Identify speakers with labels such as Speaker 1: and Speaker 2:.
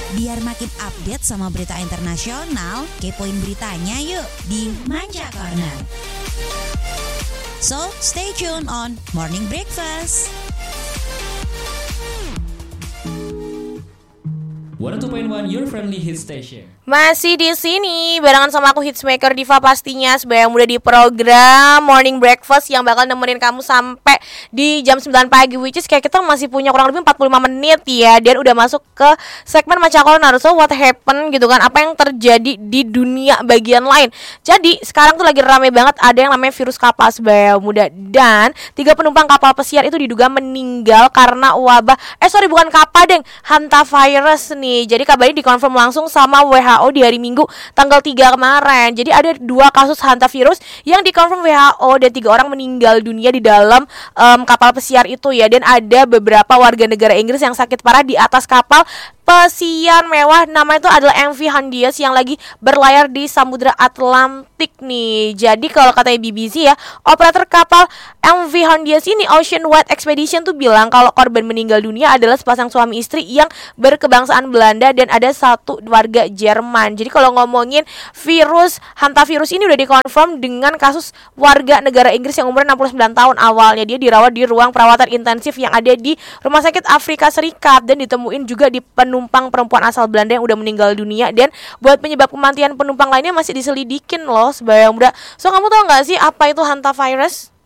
Speaker 1: Biar makin update sama berita internasional, kepoin beritanya yuk di Manca Corner. So, stay tuned on Morning Breakfast.
Speaker 2: 102.1 Your Friendly Hit Station.
Speaker 3: Masih di sini barengan sama aku Hitsmaker Diva pastinya sebagai yang muda di program Morning Breakfast yang bakal nemenin kamu sampai di jam 9 pagi, which is kayak kita masih punya kurang lebih 45 menit ya. Dan udah masuk ke segmen Manca Corner. So what happened gitu kan, apa yang terjadi di dunia bagian lain. Jadi sekarang tuh lagi rame banget ada yang namanya virus kapal sebagai yang muda. Dan 3 penumpang kapal pesiar itu diduga meninggal karena wabah bukan kapal deng, hantavirus nih. Jadi kabarnya dikonfirm langsung sama WHO di hari Minggu tanggal 3 kemarin. Jadi ada 2 kasus hantavirus yang dikonfirm WHO dan 3 orang meninggal dunia di dalam kapal pesiar itu ya. Dan ada beberapa warga negara Inggris yang sakit parah di atas kapal pesiar mewah namanya itu adalah MV Hondias yang lagi berlayar di Samudra Atlantik nih. Jadi kalau katanya BBC ya, operator kapal MV Hondias ini Ocean Wide Expedition tuh bilang kalau korban meninggal dunia adalah sepasang suami istri yang berkebangsaan Belanda dan ada 1 warga Jerman. Jadi kalau ngomongin virus hantavirus ini udah dikonfirm dengan kasus warga negara Inggris yang umurnya 69 tahun. Awalnya dia dirawat di ruang perawatan intensif yang ada di Rumah Sakit Afrika Serikat dan ditemuin juga di penumpang perempuan asal Belanda yang udah meninggal dunia. Dan buat penyebab kematian penumpang lainnya masih diselidikin loh sebagai yang muda. So kamu tahu nggak sih apa itu hantavirus?